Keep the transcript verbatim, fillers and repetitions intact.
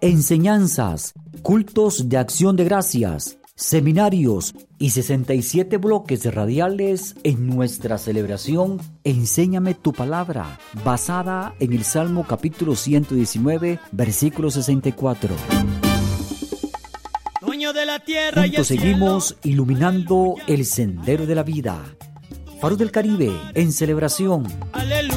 enseñanzas, cultos de acción de gracias, seminarios y sesenta y siete bloques radiales en nuestra celebración Enséñame tu palabra, basada en el Salmo capítulo ciento diecinueve, versículo sesenta y cuatro. De la tierra Juntos y el seguimos cielo. iluminando el sendero de la vida. Faro del Caribe en celebración. Aleluya.